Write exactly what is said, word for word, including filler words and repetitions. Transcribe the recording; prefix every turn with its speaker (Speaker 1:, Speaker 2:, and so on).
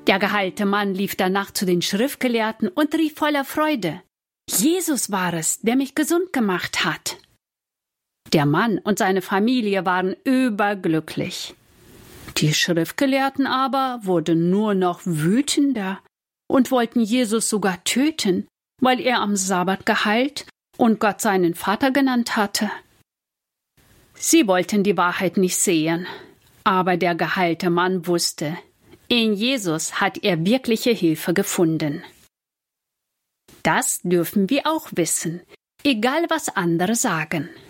Speaker 1: Der geheilte Mann lief danach zu den Schriftgelehrten und rief voller Freude: Jesus war es, der mich gesund gemacht hat. Der Mann und seine Familie waren überglücklich. Die Schriftgelehrten aber wurden nur noch wütender und wollten Jesus sogar töten, weil er am Sabbat geheilt und Gott seinen Vater genannt hatte. Sie wollten die Wahrheit nicht sehen, aber der geheilte Mann wusste, in Jesus hat er wirkliche Hilfe gefunden. Das dürfen wir auch wissen, egal was andere sagen.